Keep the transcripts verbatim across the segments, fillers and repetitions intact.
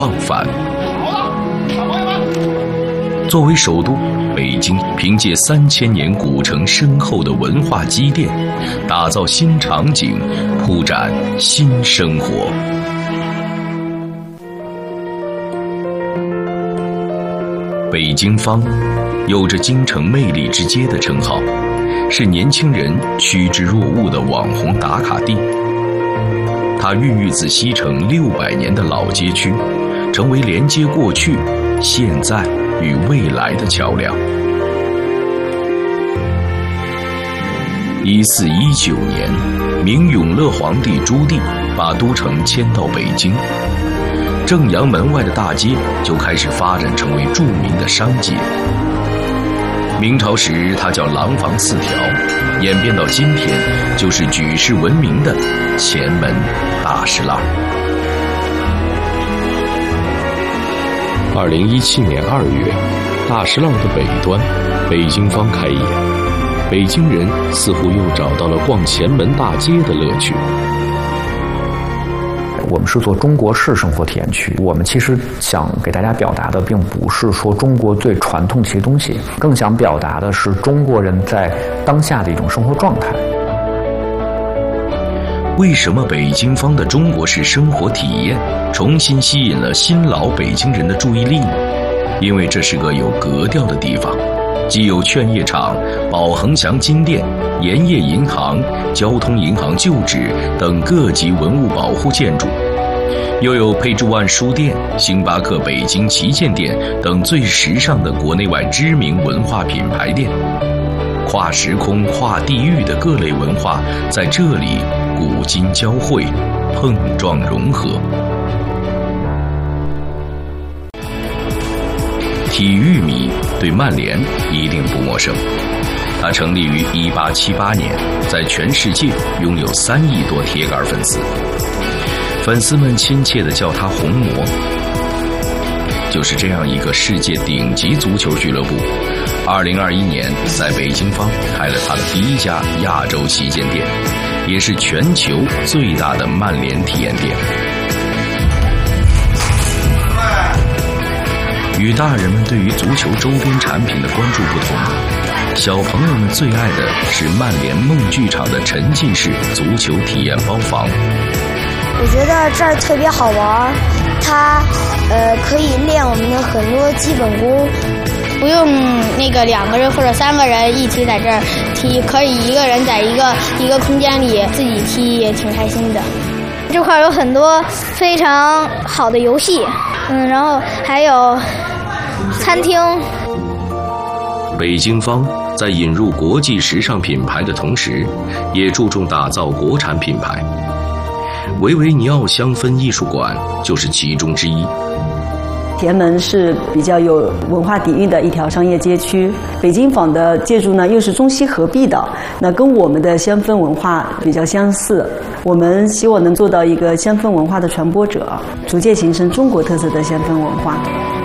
忘返。作为首都，北京凭借三千年古城深厚的文化积淀，打造新场景，铺展新生活。北京坊有着京城魅力之街的称号，是年轻人趋之若鹜的网红打卡地。它孕育自西城六百年的老街区，成为连接过去、现在与未来的桥梁。一四一九年，明永乐皇帝朱棣把都城迁到北京，正阳门外的大街就开始发展成为著名的商街。明朝时它叫廊坊四条，演变到今天就是举世闻名的前门大石栏。 二零一七年二月，大石栏的北端，北京坊开业，北京人似乎又找到了逛前门大街的乐趣。 我们是做中国式生活体验区，我们其实想给大家表达的并不是说中国最传统的一些东西，更想表达的是中国人在当下的一种生活状态。 为什么北京坊的中国式生活体验重新吸引了新老北京人的注意力呢？因为这是个有格调的地方，既有劝业场、宝恒祥金店、盐业银行、交通银行旧址等各级文物保护建筑，又有佩珠湾书店、星巴克北京旗舰店等最时尚的国内外知名文化品牌店。跨时空、跨地域的各类文化在这里古今交汇、碰撞融合。体育迷对曼联一定不陌生，它成立于一八七八年，在全世界拥有三亿多铁杆粉丝，粉丝们亲切地叫它红魔。就是这样一个世界顶级足球俱乐部，二零二一年在北京坊开了它的第一家亚洲旗舰店，也是全球最大的曼联体验店。与大人们对于足球周边产品的关注不同，小朋友们最爱的是曼联梦剧场的沉浸式足球体验包房。 我觉得这儿特别好玩，它呃可以练我们的很多基本功， 不用那个两个人或者三个人一起在这儿踢，可以一个人在一个一个空间里自己踢，也挺开心的。这块有很多非常好的游戏，嗯，然后还有餐厅。 北京坊在引入国际时尚品牌的同时，也注重打造国产品牌。维维尼奥香氛艺术馆就是其中之一。 前门是比较有文化底蕴的一条商业街区，北京坊的建筑呢又是中西合璧的，那跟我们的香氛文化比较相似。我们希望能做到一个香氛文化的传播者，逐渐形成中国特色的香氛文化。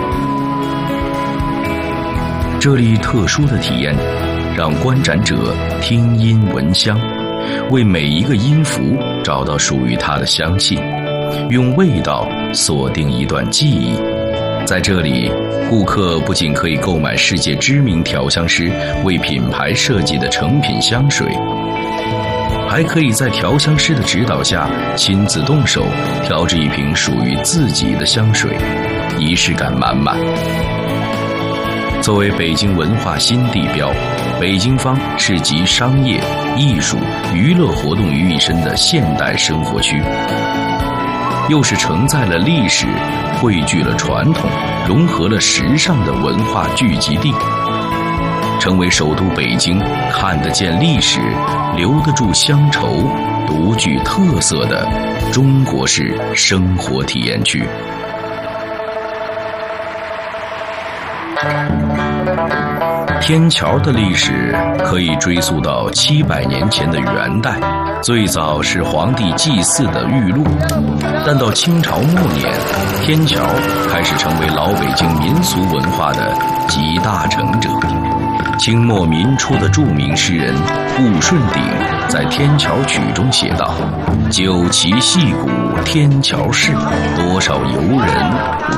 这里特殊的体验让观展者听音闻香，为每一个音符找到属于它的香气，用味道锁定一段记忆。在这里，顾客不仅可以购买世界知名调香师为品牌设计的成品香水，还可以在调香师的指导下亲自动手调制一瓶属于自己的香水，仪式感满满。作为北京文化新地标，北京坊是集商业、艺术、娱乐活动于一身的现代生活区，又是承载了历史、汇聚了传统、融合了时尚的文化聚集地，成为首都北京看得见历史、留得住乡愁、独具特色的中国式生活体验区。天桥的历史可以追溯到七百年前的元代，最早是皇帝祭祀的玉露，但到清朝末年，天桥开始成为老北京民俗文化的集大成者。 清末民初的著名诗人顾顺鼎在《天桥曲》中写道：“酒旗戏鼓天桥事，多少游人